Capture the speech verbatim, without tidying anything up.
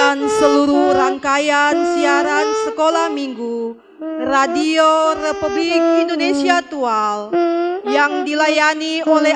dan seluruh rangkaian siaran sekolah minggu Radio Republik Indonesia Tual yang dilayani oleh